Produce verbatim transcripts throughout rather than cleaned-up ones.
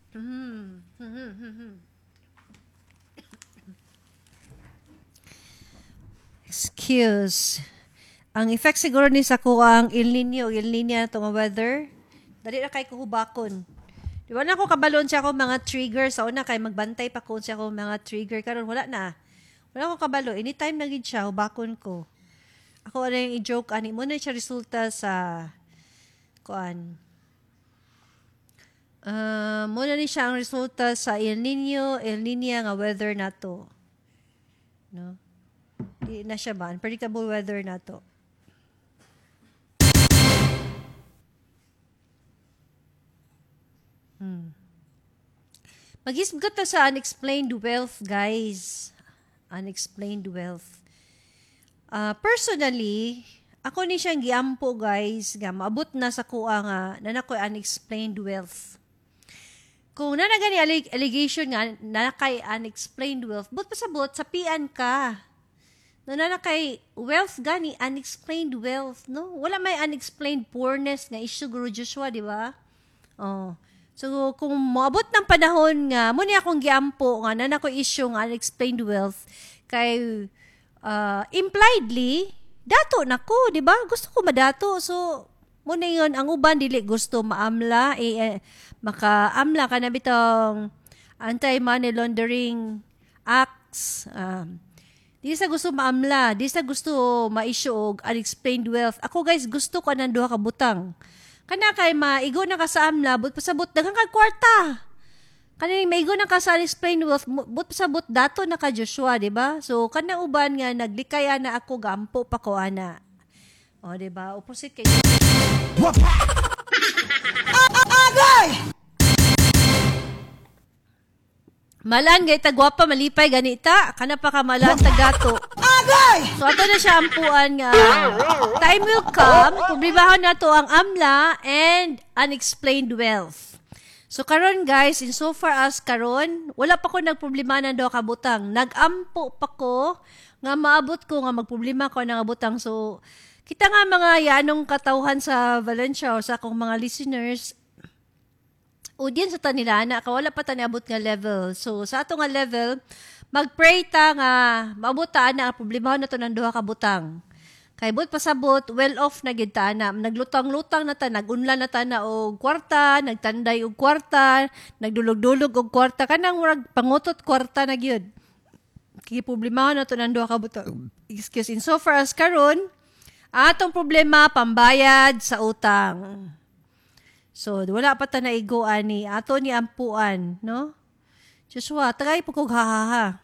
Mhm. Mhm, mhm. Excuse. Ang effect siguro ni sa kuha ang El Nino, El Nina to nga weather. Dali na kay kuhubakon. Di ba na ako kabalon siya ako mga trigger sa una kay magbantay pa ko siya ako mga trigger karon wala na. Wala ko kabalo. Anytime na gid siya hubakon ko. Ako ano yung i-joke ani mo na siya resulta sa kuan. Uh, muna ni siya ang resulta sa El Nino, El Nina nga weather nato. No? Di na siya ba? Unpredictable weather nato. Hmm. Mag-isgot na sa unexplained wealth, guys. Unexplained wealth. Uh, personally, ako ni siyang giampo, guys, nga maabot na sa kuha nga na nakoy unexplained wealth. Kung na gani alleg- allegation nga na kay unexplained wealth, but pasabot sa pian ka. No na kay wealth gani unexplained wealth, no? Wala may unexplained poorness nga issue Guru Joshua, di ba? Oh. So kung moabot ng panahon nga mo ni akong giampo nga na nako issue nga unexplained wealth kay uh, impliedly dato nako, di ba? Gusto ko madato. So mo na yun, ang uban dili gusto maamla eh, eh makaamla ka na bitong anti-money laundering acts. Um, di sa gusto maamla, di sa gusto ma-issue og unexplained wealth. Ako guys, gusto ko ng duha ka butang. Kana kay maigo na ka sa amla, but pasabot daghang kag kwarta. Kana maigo na ka sa unexplained wealth, but pasabot dato na ka Joshua, di ba? So kana uban nga naglikaya na ako gampo pa ko ana. O, di ba? Opposite kay Agay! Malan gay tagwapa malipay ganita, kana pa ka malan tagato. Agay! So ato na siya ampuan nga. Time will come, problemahan na to ang amla and unexplained wealth. So karon guys, in so far as karon, wala pa ko nagproblema na do kabutang. Nagampo pa ko nga maabot ko nga magproblema ko ng butang. So kita nga mga yanong katauhan sa Valencia o sa akong mga listeners, audience sa tanila na kawala pa tani abot nga level. So sa ato nga level, magpray ta nga maabot ta na ang problema na to ng duha ka butang. Kay but pasabot, well off na gid ta na. Naglutang-lutang na ta, nagunla na ta na og kwarta, nagtanday og kwarta, nagdulog-dulog og kwarta, kanang murag pangutot kwarta na gyud. Kay problema na to ng duha ka butang. Excuse, in so far as karon, atong problema, pambayad sa utang. So, wala pa ta na igo ani. Ato ni ampuan, no? Joshua, tagay po kong hahaha.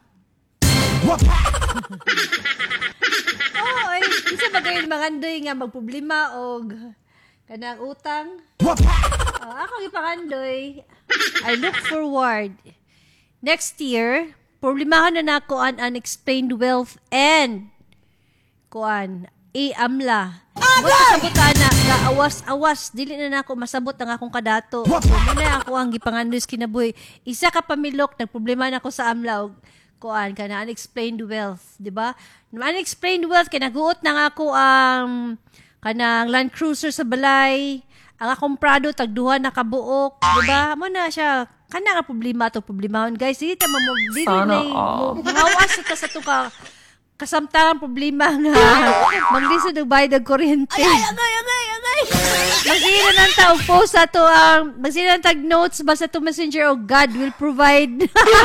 Oo, ay, isa ba kayo magandoy nga magproblema o kanang utang? Uh, ako ipangandoy. I look forward. Next year, problemahan na na ko an unexplained wealth and kuan i-amla. Mo sa butana nga awas-awas dili na nako masabot ang akong kadato. So muna ako ang gipangandoy kinabuhi. Isa ka pamilok nagproblema na ko sa amla og kuan kana unexplained wealth, di ba? Unexplained wealth kay naguot na nga ako ang kanang Land Cruiser sa balay. Ang akong Prado tagduha na kabuok, di ba? Mo na siya kana nga problema to problemahon guys. Dili ta mo dili na mahawas ta sa to ka kasamtangan problema nga maglisod og bayad og kuryente. Ay, agay, agay, agay. Magsina nang tao post sa to ang magsina nang tag notes ba sa to messenger o God will provide.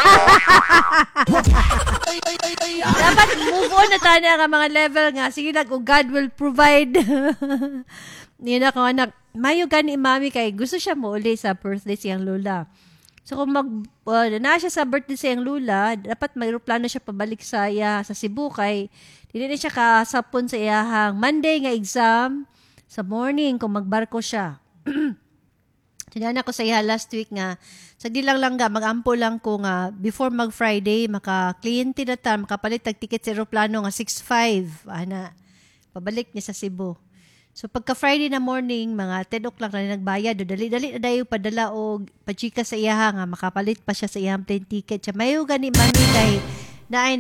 Dapat move on na tayo nga mga level nga. Sige nag o God will provide. Yun ako anak. Mayo gani mami kay gusto siya mo uli sa birthday siyang lola. So kung mag uh, na siya sa birthday sa iyang lula, dapat may plano siya pabalik sa iya sa Cebu kay dili na siya kasapon sa iyahang Monday nga exam sa morning kung magbarko siya. Tinana ko sa iya last week nga sagdi lang lang ga magampo lang ko nga before mag Friday maka kliyente na ta makapalit tag ticket sa eroplano nga six five ana pabalik niya sa Cebu. So pagka Friday na morning, mga ten o'clock lang na nagbayad, do dali-dali na dayo padala og pachika sa iyaha nga makapalit pa siya sa iyang plane ticket. Siya mayo gani mami kay naay